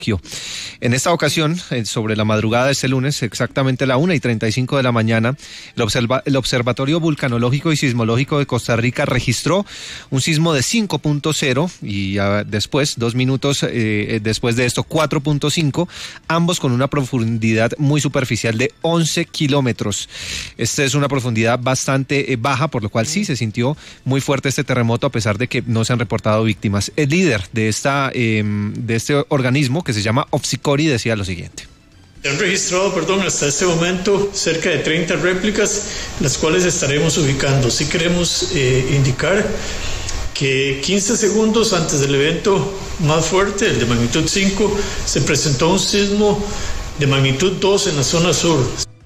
En esta ocasión, sobre la madrugada de este lunes, exactamente a la 1:35 de la mañana, el Observatorio Vulcanológico y Sismológico de Costa Rica registró un sismo de 5.0 y después, 2 minutos después de esto, 4.5, ambos con una profundidad muy superficial de 11 kilómetros. Esta es una profundidad bastante baja, por lo cual sí se sintió muy fuerte este terremoto, a pesar de que no se han reportado víctimas. El líder de este organismo, que se llama Opsicori, decía lo siguiente. Se han registrado, hasta este momento cerca de 30 réplicas, las cuales estaremos ubicando. Sí queremos indicar que 15 segundos antes del evento más fuerte, el de magnitud 5, se presentó un sismo de magnitud 2 en la zona sur.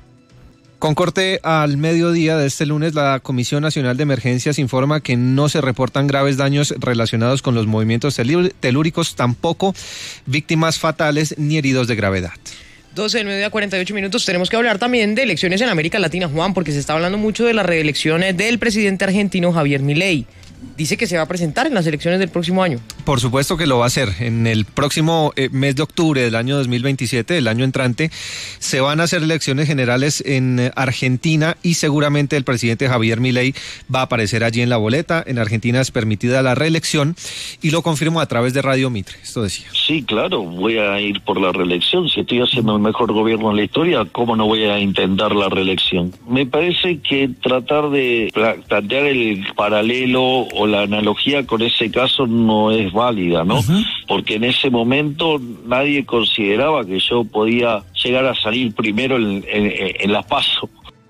Con corte al mediodía de este lunes, la Comisión Nacional de Emergencias informa que no se reportan graves daños relacionados con los movimientos telúricos, tampoco víctimas fatales ni heridos de gravedad. 12 del mediodía, 48 minutos. Tenemos que hablar también de elecciones en América Latina, Juan, porque se está hablando mucho de la reelección del presidente argentino Javier Milei. Dice que se va a presentar en las elecciones del próximo año. Por supuesto que lo va a hacer. En el próximo mes de octubre del año 2027, el año entrante, se van a hacer elecciones generales en Argentina y seguramente el presidente Javier Milei va a aparecer allí en la boleta. En Argentina es permitida la reelección y lo confirmó a través de Radio Mitre. Esto decía. Sí, claro, voy a ir por la reelección. Si estoy haciendo el mejor gobierno en la historia, ¿cómo no voy a intentar la reelección? Me parece que tratar de plantear el paralelo o la analogía con ese caso no es válida, ¿no? Porque en ese momento nadie consideraba que yo podía llegar a salir primero en las PASO.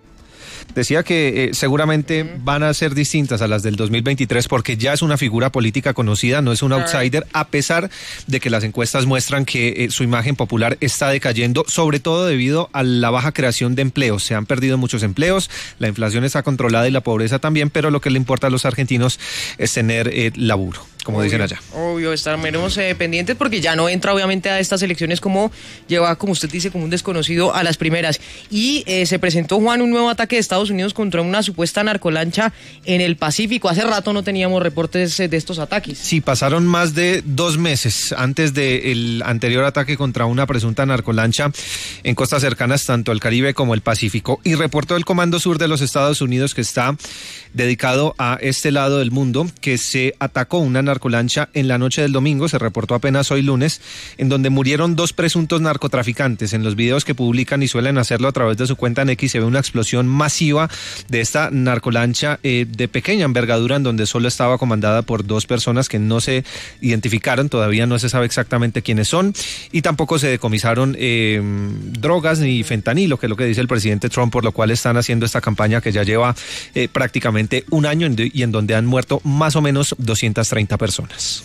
Decía que seguramente van a ser distintas a las del 2023 porque ya es una figura política conocida, no es un outsider, a pesar de que las encuestas muestran que su imagen popular está decayendo, sobre todo debido a la baja creación de empleos. Se han perdido muchos empleos, la inflación está controlada y la pobreza también, pero lo que le importa a los argentinos es tener laburo, como dicen allá. Obvio, estaremos pendientes porque ya no entra obviamente a estas elecciones como usted dice, como un desconocido a las primeras. Y se presentó, Juan, un nuevo ataque de Estados Unidos contra una supuesta narcolancha en el Pacífico. Hace rato no teníamos reportes de estos ataques. Sí, pasaron más de 2 meses antes del anterior ataque contra una presunta narcolancha en costas cercanas tanto al Caribe como el Pacífico. Y reportó el Comando Sur de los Estados Unidos, que está dedicado a este lado del mundo, que se atacó una narcolancha en la noche del domingo, se reportó apenas hoy lunes, en donde murieron 2 presuntos narcotraficantes. En los videos que publican y suelen hacerlo a través de su cuenta en X se ve una explosión masiva de esta narcolancha de pequeña envergadura, en donde solo estaba comandada por 2 personas que no se identificaron, todavía no se sabe exactamente quiénes son, y tampoco se decomisaron drogas ni fentanilo, que es lo que dice el presidente Trump, por lo cual están haciendo esta campaña que ya lleva prácticamente un año y en donde han muerto más o menos 230 personas.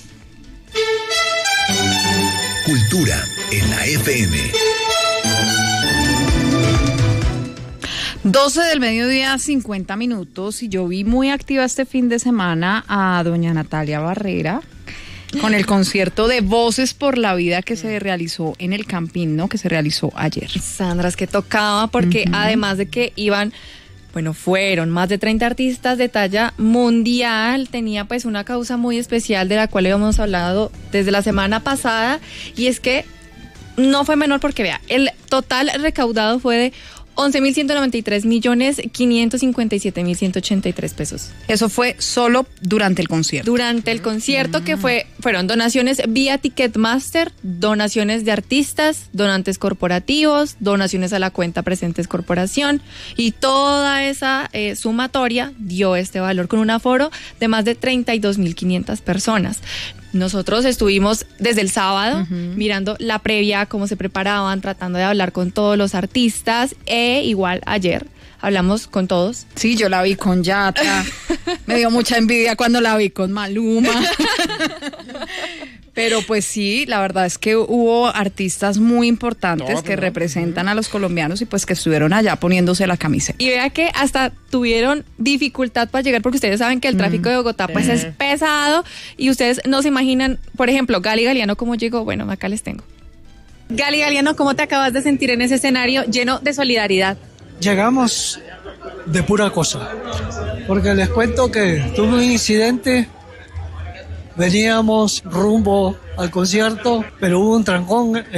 Cultura en la FM. 12 del mediodía, 50 minutos, y yo vi muy activa este fin de semana a doña Natalia Barrera con el concierto de Voces por la Vida que se realizó en el Campín, ¿no? Que se realizó ayer. Sandra, es que tocaba porque además de que fueron más de 30 artistas de talla mundial, tenía pues una causa muy especial de la cual hemos hablado desde la semana pasada, y es que no fue menor porque, vea, el total recaudado fue de 11.193.557.183 pesos. Eso fue solo durante el concierto. Durante el concierto, que fueron donaciones vía Ticketmaster, donaciones de artistas, donantes corporativos, donaciones a la cuenta Presentes Corporación, y toda esa sumatoria dio este valor con un aforo de más de 32.500 personas. Nosotros estuvimos desde el sábado mirando la previa, cómo se preparaban, tratando de hablar con todos los artistas, igual ayer hablamos con todos. Sí, yo la vi con Yatra, me dio mucha envidia cuando la vi con Maluma. Pero pues sí, la verdad es que hubo artistas muy importantes que representan a los colombianos y pues que estuvieron allá poniéndose la camiseta. Y vea que hasta tuvieron dificultad para llegar, porque ustedes saben que el tráfico de Bogotá pues es pesado, y ustedes no se imaginan, por ejemplo, Gali Galiano cómo llegó. Bueno, acá les tengo. Gali Galiano, ¿cómo te acabas de sentir en ese escenario lleno de solidaridad? Llegamos de pura cosa, porque les cuento que tuve un incidente Veníamos rumbo al concierto, pero hubo un trancón